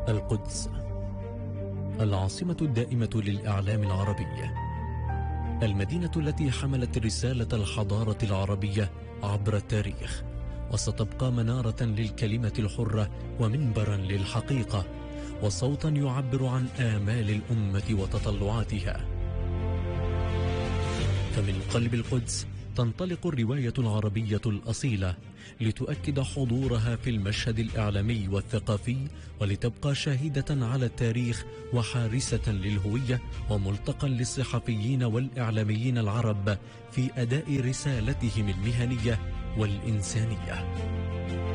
القدس، العاصمة الدائمة للإعلام العربي، المدينة التي حملت رسالة الحضارة العربية عبر التاريخ، وستبقى منارة للكلمة الحرة ومنبرا للحقيقة وصوتا يعبر عن آمال الأمة وتطلعاتها. فمن قلب القدس تنطلق الرواية العربية الأصيلة لتؤكد حضورها في المشهد الإعلامي والثقافي، ولتبقى شاهدة على التاريخ وحارسة للهوية وملتقى للصحفيين والإعلاميين العرب في أداء رسالتهم المهنية والإنسانية.